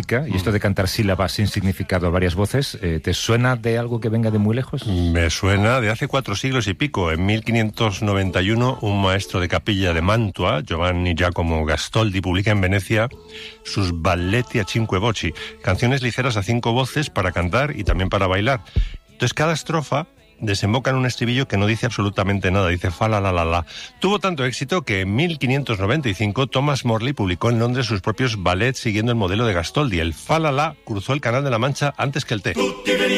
música, y esto de cantar sílabas sin significado a varias voces, ¿te suena de algo que venga de muy lejos? Me suena de hace 4 siglos y pico. En 1591, un maestro de capilla de Mantua, Giovanni Giacomo Gastoldi, publica en Venecia sus Balletti a cinque voci, canciones ligeras a 5 voces para cantar y también para bailar. Entonces, cada estrofa desemboca en un estribillo que no dice absolutamente nada, dice fa la la la la. Tuvo tanto éxito que en 1595 Thomas Morley publicó en Londres sus propios ballets siguiendo el modelo de Gastoldi. El fa la la cruzó el Canal de la Mancha antes que el té.